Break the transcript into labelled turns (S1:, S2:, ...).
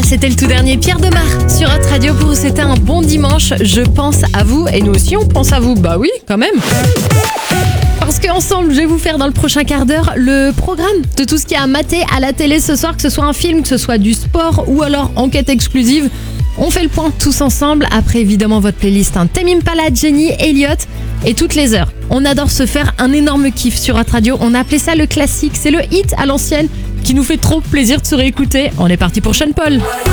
S1: C'était le tout dernier Pierre Demar sur Hot Radio pour vous souhaiter un bon dimanche. Je pense à vous et nous aussi on pense à vous. Bah oui, quand même. Parce qu'ensemble, je vais vous faire dans le prochain quart d'heure le programme de tout ce qu'il y a à mater à la télé ce soir, que ce soit un film, que ce soit du sport ou alors enquête exclusive. On fait le point tous ensemble. Après évidemment votre playlist, Tame Impala, Jenny, Elliott et toutes les heures. On adore se faire un énorme kiff sur Hot Radio. On a appelé ça le classique. C'est le hit à l'ancienne qui nous fait trop plaisir de se réécouter. On est parti pour Sean Paul.